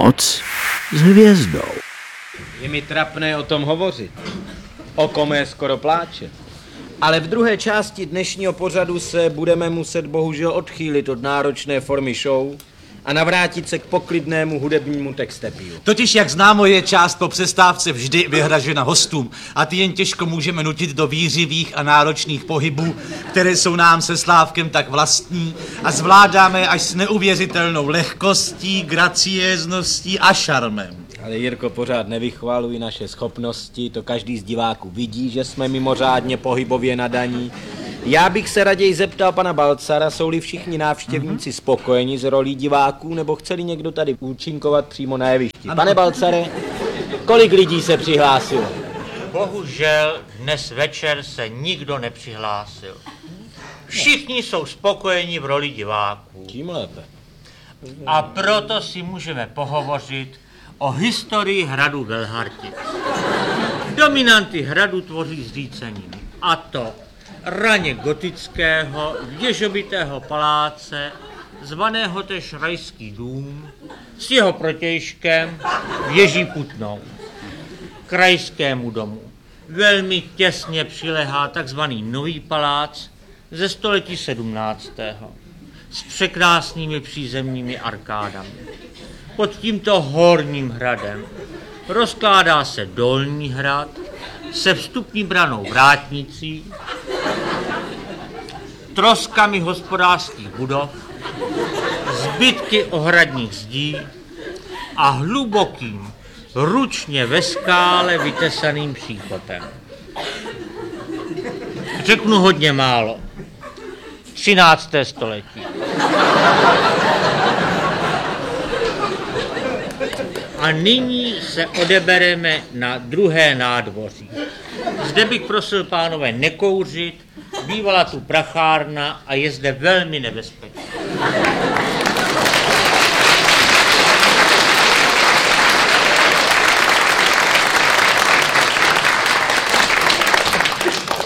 Noc s hvězdou. Je mi trapné o tom hovořit. Oko mé skoro pláče. Ale v druhé části dnešního pořadu se budeme muset bohužel odchýlit od náročné formy show a navrátit se k poklidnému hudebnímu textepiu. Totiž, jak známo, je část po přestávce vždy vyhražena hostům a ty jen těžko můžeme nutit do výřivých a náročných pohybů, které jsou nám se Slávkem tak vlastní a zvládáme až s neuvěřitelnou lehkostí, graciézností a šarmem. Ale Jirko, pořád nevychvaluj naše schopnosti, to každý z diváků vidí, že jsme mimořádně pohybově nadaní. Já bych se raději zeptal pana Balcara, jsou-li všichni návštěvníci spokojeni s rolí diváků, nebo chce-li někdo tady účinkovat přímo na jevišti. Pane Balcare, kolik lidí se přihlásilo? Bohužel dnes večer se nikdo nepřihlásil. Všichni jsou spokojeni v roli diváků. Tím lépe. A proto si můžeme pohovořit o historii hradu Velhartic. Dominanty hradu tvoří zřícením, a to raně gotického, věžovitého paláce, zvaného též Rajský dům, s jeho protějškem věží Putnou, Krajskému domu. Velmi těsně přiléhá takzvaný Nový palác ze století 17. s překrásnými přízemními arkádami. Pod tímto horním hradem rozkládá se Dolní hrad se vstupní branou Vrátnicí, troskami hospodářských budov, zbytky ohradních zdí a hlubokým, ručně ve skále vytesaným příkopem. Řeknu hodně málo. 13. století. A nyní se odebereme na druhé nádvoří. Zde bych prosil pánové nekouřit, bývala tu prachárna a je zde velmi nebezpečné.